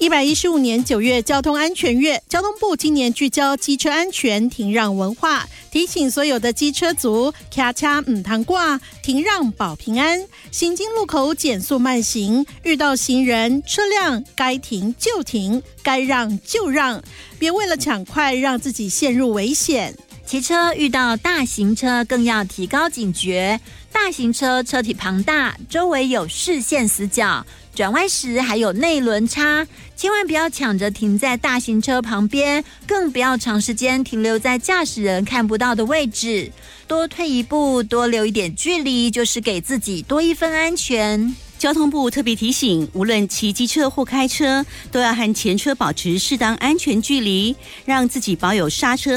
115年9月交通安全月，交通部今年聚焦机车安全停让文化，提醒所有的机车族卡卡唔通挂，停让保平安。行经路口减速慢行，遇到行人车辆该停就停，该让就让，别为了抢快让自己陷入危险。 骑车遇到大型车更要提高警觉，大型车车体庞大，周围有视线死角，转弯时还有内轮差，千万不要抢着停在大型车旁边，更不要长时间停留在驾驶人看不到的位置，多退一步，多留一点距离，就是给自己多一分安全。 交通部特别提醒，无论骑机车或开车，都要和前车保持适当安全距离，让自己保有刹车